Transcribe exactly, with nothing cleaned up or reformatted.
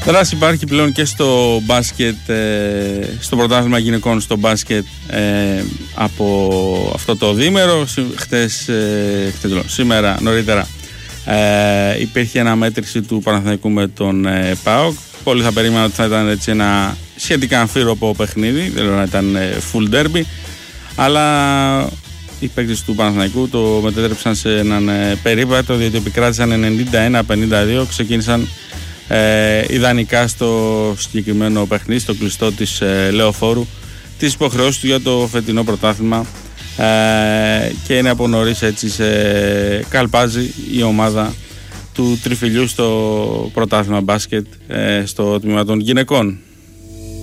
Δράση υπάρχει πλέον και στο μπάσκετ, ε, στο πρωτάθλημα γυναικών στο μπάσκετ ε, από αυτό το διήμερο. Χτες, ε, χτες, σήμερα νωρίτερα ε, υπήρχε αναμέτρηση του Παναθηναϊκού με τον ε, ΠΑΟΚ. Πολλοί θα περίμεναν ότι θα ήταν έτσι ένα σχετικά αμφίροπο παιχνίδι, δεν λέω να ήταν ε, full derby, αλλά οι παίκτες του Παναθηναϊκού το μετέτρεψαν σε έναν ε, περίπατο, διότι επικράτησαν ενενήντα ένα πενήντα δύο, ξεκίνησαν Ε, ιδανικά στο συγκεκριμένο παιχνίδι, στο κλειστό της ε, Λεωφόρου, τις υποχρεώσεις του για το φετινό πρωτάθλημα, ε, και είναι από νωρίς έτσι σε καλπάζει η ομάδα του Τριφυλιού στο πρωτάθλημα μπάσκετ, ε, στο τμήμα των γυναικών.